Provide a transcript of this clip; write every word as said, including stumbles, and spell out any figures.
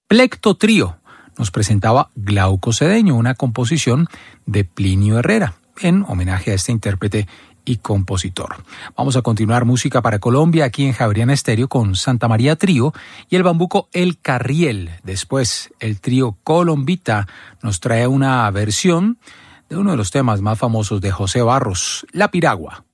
Plecto Trío nos presentaba Glauco Cedeño, una composición de Plinio Herrera, en homenaje a este intérprete y compositor. Vamos a continuar música para Colombia aquí en Javeriana Estéreo con Santa María Trío y el bambuco El Carriel. Después, el trío Colombita nos trae una versión de uno de los temas más famosos de José Barros, La Piragua.